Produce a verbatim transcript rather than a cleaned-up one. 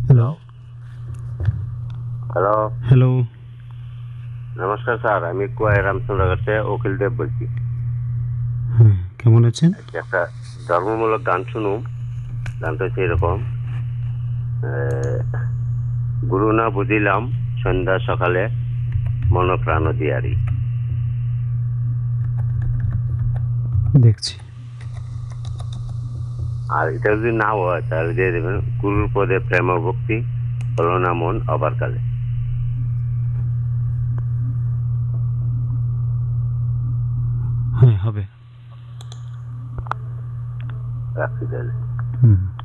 Hello. Hello. Hello. নমস্কার sir, আমি কুয়াই রামচন্দ্রগড়তে উকিল দেব বলছি। হ্যাঁ, কেমন আছেন? আজকে একটা ধর্মমূলক গান শুনুম। গানটা হচ্ছে এরকম: আহ, গুরু না বুঝিলাম সন্ধ্যা সকালে মন প্রাণ দিয়ারি। দেখছি। আর এটা যদি না হয় তাহলে দিয়ে দেবেন গুরুর পদে প্রেম ভক্তি হলো না মন অবার কালে। হ্যাঁ, হবে। রাখছি তাহলে। হুম।